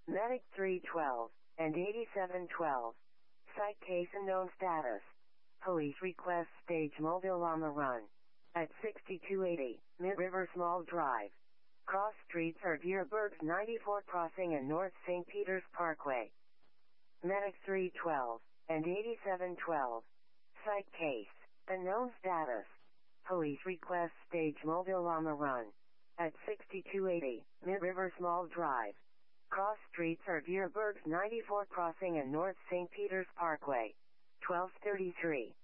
Medic 312 and 8712. Site case unknown status. Police request stage mobile on the run. At 6280, Mid-River Small Drive. Cross streets are Deerberg's 94 crossing and North St. Peter's Parkway. Medic 312 and 8712. Site case. Unknown status. Police request stage mobile on the run. At 6280, Mid-River Small Drive. Cross streets are Deerberg's 94 crossing and North St. Peter's Parkway. 1233.